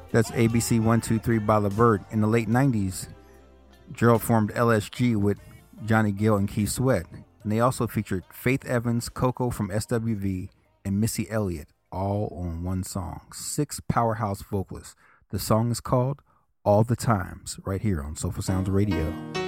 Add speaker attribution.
Speaker 1: That's ABC 123 by LeVert. In the late 90s, Gerald formed LSG with Johnny Gill and Keith Sweat. And they also featured Faith Evans, Coco from SWV, and Missy Elliott, all on one song. 6 powerhouse vocalists. The song is called All the Times, right here on Soulful Sounds Radio.